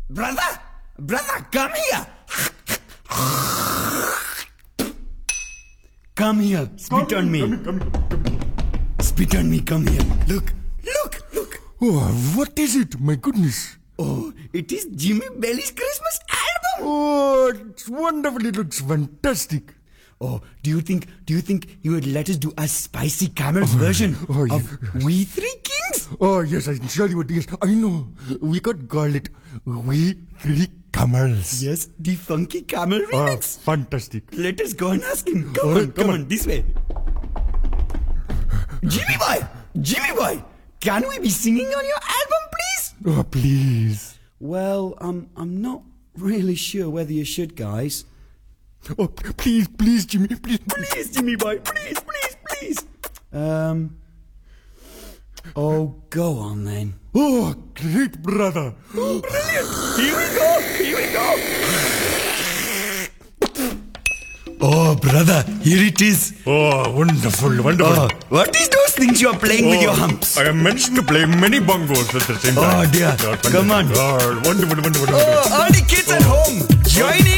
Brother, come here. Come here, spit on me. Spit on me, come here. Look. Oh, what is it? My goodness. Oh, it is Jimmy Belly's Christmas album. Oh, it's wonderful. It looks fantastic. Oh, do you think you would let us do a spicy camel's version oh, of yes. We Three Kings? Oh, yes, I surely would. Yes, I know. We could call it We Three Camels. Yes, the funky camel remix. Fantastic. Let us go and ask him. Come All right, on, come on, this way. Jimmy boy, can we be singing on your album, please? Oh, please. Well, I'm not really sure whether you should, guys. Oh, please, Jimmy, please. Please, Jimmy boy, please. Oh, go on then. Oh, great brother. Brilliant! Here we go! Oh, brother, here it is. Oh, wonderful. Oh, what is those things you are playing with your humps? I am mentioned to play many bongos at the same time. Oh, dear. Come on. Oh, wonderful. Oh, all the kids at home, join in.